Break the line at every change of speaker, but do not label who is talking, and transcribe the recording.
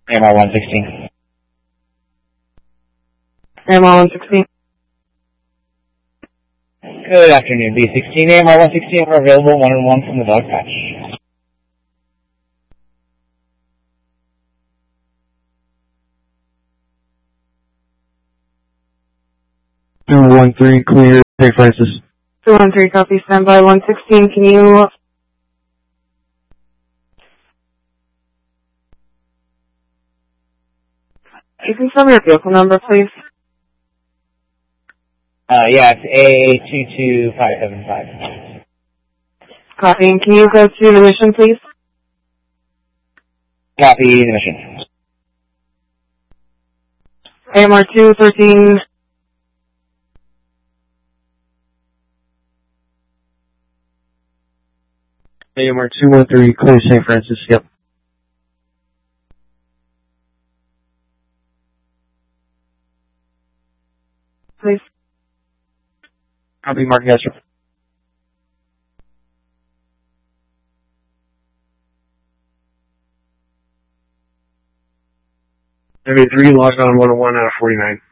AMR 116.
AMR 116.
Good afternoon, B16. AMR 116 are available 1-on-1 from the dog patch.
(213) clear, St. Francis.
213 copy, standby 116. Can you confirm your vehicle number, please?
Yeah, it's A22575.
Copy. And can you go to the mission, please?
Copy the mission.
AMR 213.
AMR 213 clear, St. Francis. Yep.
Please.
Copy, Mark Gasser.
MA3 logged on 101 out of 49.